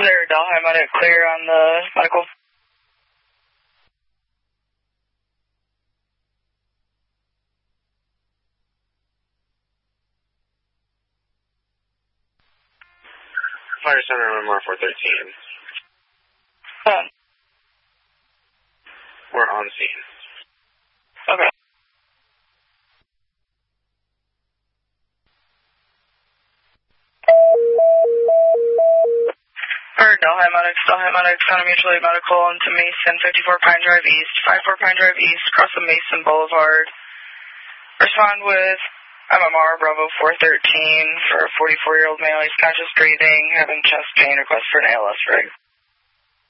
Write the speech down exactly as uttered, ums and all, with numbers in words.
There, Delhi Medic, clear on the medical. Fire Center, M M R four thirteen. Uh, We're on scene. okay. Or Delhi Medic, Delhi Medic, Santa Mutual Medical into Mason, fifty-four Pine Drive East, fifty-four Pine Drive East, across the Mason Boulevard. Respond with M M R Bravo four thirteen for a forty-four-year-old male. He's conscious breathing, having chest pain, request for an A L S rig.